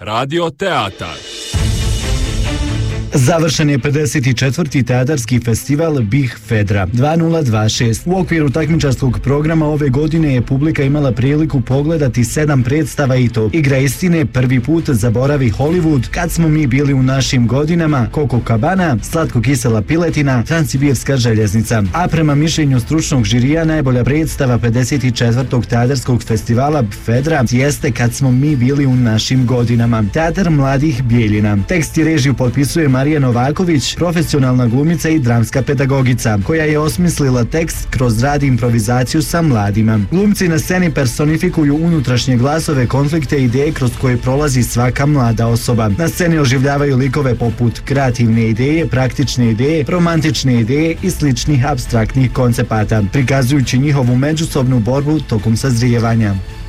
Radio Teatar. Završen je 54. teatarski festival Bih Fedra 2026. U okviru takmičarskog programa ove godine je publika imala priliku pogledati 7 predstava i to Igra istine, Prvi put, Zaboravi Hollywood, Kad smo mi bili u našim godinama, Koko Kabana, Slatko kisela piletina, Transibirska željeznica. A prema mišljenju stručnog žirija najbolja predstava 54. teatarskog festivala Fedra jeste Kad smo mi bili u našim godinama. Teatar mladih Bijeljina. Tekst i režiju potpisuje Marija Novaković, profesionalna glumica i dramska pedagogica, koja je osmislila tekst kroz rad i improvizaciju sa mladima. Glumci na sceni personifikuju unutrašnje glasove, konflikte i ideje kroz koje prolazi svaka mlada osoba. Na sceni oživljavaju likove poput kreativne ideje, praktične ideje, romantične ideje i sličnih apstraktnih koncepata, prikazujući njihovu međusobnu borbu tokom sazrijevanja.